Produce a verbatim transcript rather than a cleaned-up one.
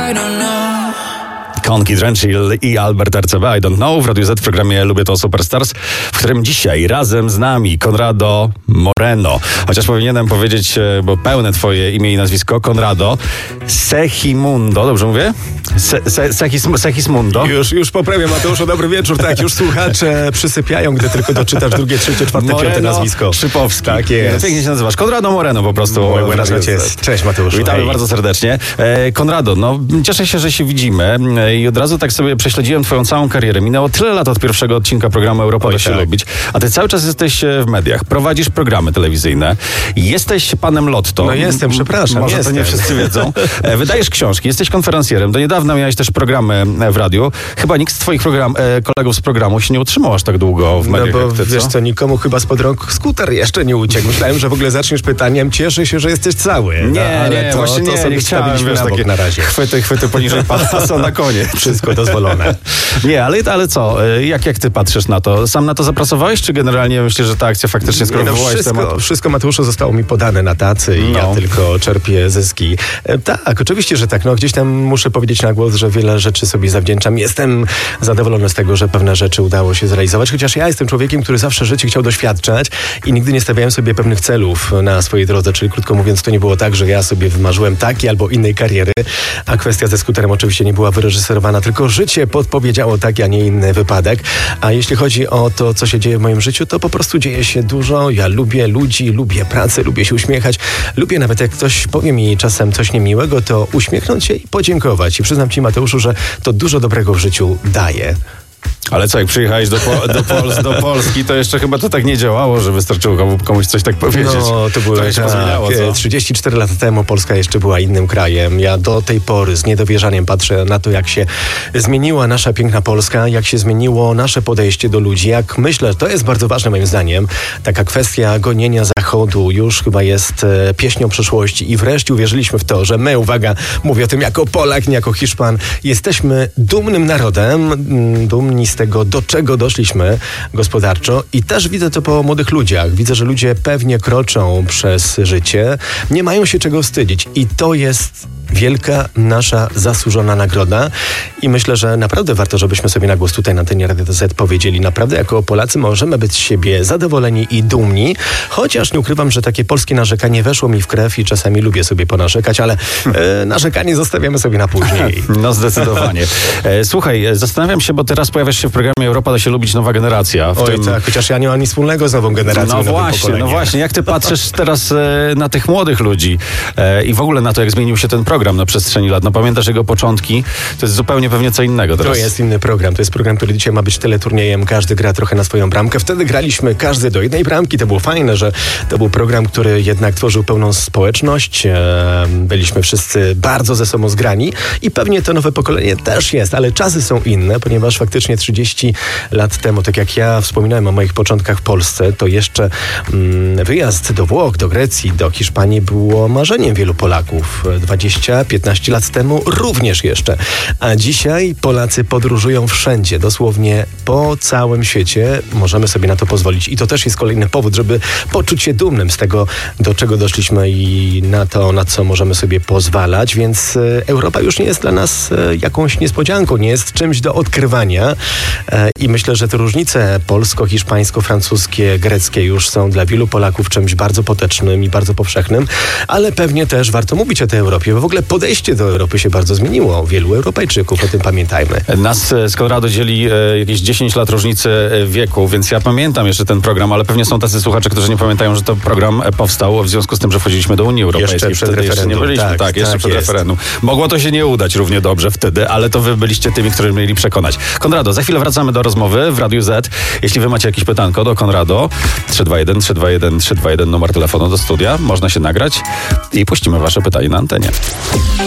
I don't know. Konki Drenchill i Albert R C B, I Don't Know w Radiu Z w programie Lubię to Superstars, w którym dzisiaj razem z nami Conrado Moreno. Chociaż powinienem powiedzieć, bo pełne twoje imię i nazwisko, Conrado Segimundo, dobrze mówię? Se, se, Segis, Segismundo. Już, już poprawiam, Mateuszu, dobry wieczór. Tak, już słuchacze przysypiają, gdy tylko doczytasz drugie, trzecie, czwarte, Moreno piąte nazwisko. Szypowski. Tak jest. Pięknie się nazywasz. Conrado Moreno po prostu. Muy buenas noches. Cześć, Mateuszu. Witamy Hej. bardzo serdecznie. E, Conrado, no cieszę się, że się widzimy e, i od razu tak sobie prześledziłem twoją całą karierę. Minęło tyle lat od pierwszego odcinka programu Europa da się tak. lubić, a ty cały czas jesteś w mediach, prowadzisz programy telewizyjne, jesteś panem Lotto. No jestem, przepraszam, Może jestem. to nie wszyscy wiedzą. E, wydajesz książki, jesteś konferencjerem. Do niedawna miałeś też programy w radiu. Chyba nikt z twoich program, e, kolegów z programu się nie utrzymał aż tak długo w mediach No bo jak ty, wiesz co? co, nikomu chyba spod rąk skuter jeszcze nie uciekł. Myślałem, że w ogóle zaczniesz pytaniem, cieszę się, że jesteś cały. Nie, no, ale nie, to, właśnie to nie, sobie nie chciałem, wstawiliśmy wiesz, na bok takie na razie. chwyty, chwyty poniżej pasa na koniec. Wszystko dozwolone. Nie, ale, ale co, jak, jak ty patrzysz na to? Sam na to zapracowałeś, czy generalnie myślisz, że ta akcja faktycznie, skoro Nie, no, wywołałeś temat? wszystko, wszystko, Mateuszu, zostało mi podane na tacy i No. ja tylko czerpię zyski. E, tak, oczywiście, że tak. No, gdzieś tam muszę powiedzieć na głos, że wiele rzeczy sobie zawdzięczam. Jestem zadowolony z tego, że pewne rzeczy udało się zrealizować, chociaż ja jestem człowiekiem, który zawsze życie chciał doświadczać i nigdy nie stawiałem sobie pewnych celów na swojej drodze, czyli krótko mówiąc, to nie było tak, że ja sobie wymarzyłem takiej albo innej kariery, a kwestia ze skuterem oczywiście nie była wyreżyserowana, tylko życie podpowiedziało taki, a nie inny wypadek. A jeśli chodzi o to, co się dzieje w moim życiu, to po prostu dzieje się dużo. Ja lubię ludzi, lubię pracę, lubię się uśmiechać. Lubię nawet, jak ktoś powie mi czasem coś niemiłego, to uśmiechnąć się i podziękować. I przyznam ci, Mateuszu, że to dużo dobrego w życiu daje. Ale co, jak przyjechałeś do, po, do, Pols, do Polski, to jeszcze chyba to tak nie działało, że wystarczyło komu, komuś coś tak powiedzieć. No, to było Trochę się pozmieniało, co? trzydzieści cztery lata temu Polska jeszcze była innym krajem. Ja do tej pory z niedowierzaniem patrzę na to, jak się zmieniła nasza piękna Polska, jak się zmieniło nasze podejście do ludzi. Jak myślę, to jest bardzo ważne moim zdaniem, taka kwestia gonienia Zachodu już chyba jest e, pieśnią przeszłości i wreszcie uwierzyliśmy w to, że my, uwaga, mówię o tym jako Polak, nie jako Hiszpan, jesteśmy dumnym narodem, m, dumni z tego, do czego doszliśmy gospodarczo i też widzę to po młodych ludziach. Widzę, że ludzie pewnie kroczą przez życie, nie mają się czego wstydzić i to jest wielka nasza zasłużona nagroda i myślę, że naprawdę warto, żebyśmy sobie na głos tutaj na antenie Radia Z powiedzieli. Naprawdę jako Polacy możemy być z siebie zadowoleni i dumni, chociaż nie ukrywam, że takie polskie narzekanie weszło mi w krew i czasami lubię sobie ponarzekać, ale e, narzekanie zostawiamy sobie na później. No zdecydowanie. E, słuchaj, zastanawiam się, bo teraz pojawiasz się w programie Europa da się lubić nowa generacja. W Oj tym... tak, chociaż ja nie mam nic wspólnego z nową generacją. No nowym właśnie, pokoleniem. no właśnie. Jak ty patrzysz teraz e, na tych młodych ludzi e, i w ogóle na to, jak zmienił się ten program na przestrzeni lat? No pamiętasz jego początki? To jest zupełnie pewnie co innego teraz. To jest inny program. To jest program, który dzisiaj ma być teleturniejem. Każdy gra trochę na swoją bramkę. Wtedy graliśmy każdy do jednej bramki. To było fajne, że to był program, który jednak tworzył pełną społeczność. E, byliśmy wszyscy bardzo ze sobą zgrani i pewnie to nowe pokolenie też jest, ale czasy są inne, ponieważ faktycznie trzydzieści lat temu, tak jak ja wspominałem o moich początkach w Polsce, to jeszcze mm, wyjazd do Włoch, do Grecji, do Hiszpanii było marzeniem wielu Polaków. dwadzieścia piętnaście lat temu również jeszcze. A dzisiaj Polacy podróżują wszędzie, dosłownie po całym świecie. Możemy sobie na to pozwolić. I to też jest kolejny powód, żeby poczuć się dumnym z tego, do czego doszliśmy i na to, na co możemy sobie pozwalać. Więc e, Europa już nie jest dla nas e, jakąś niespodzianką, nie jest czymś do odkrywania. E, I myślę, że te różnice polsko-hiszpańsko-francuskie, greckie już są dla wielu Polaków czymś bardzo potecznym i bardzo powszechnym, ale pewnie też warto mówić o tej Europie, bo w ogóle podejście do Europy się bardzo zmieniło. Wielu Europejczyków, o tym pamiętajmy. Nas z Conrado dzieli e, jakieś dziesięć lat różnicy e, wieku, więc ja pamiętam jeszcze ten program, ale pewnie są tacy słuchacze, którzy nie pamiętają, że to program e, powstał w związku z tym, że wchodziliśmy do Unii Europejskiej. Jeszcze przed wtedy referendum. Jeszcze nie byliśmy, tak, Tak, jeszcze tak przed jest. referendum. Mogło to się nie udać równie dobrze wtedy, ale to wy byliście tymi, którzy mieli przekonać. Conrado, za chwilę wracamy do rozmowy w Radiu Z. Jeśli wy macie jakieś pytanko do Conrado, trzy dwa jeden, trzysta dwadzieścia jeden, trzysta dwadzieścia jeden numer telefonu do studia, można się nagrać i puścimy wasze pytanie na antenie.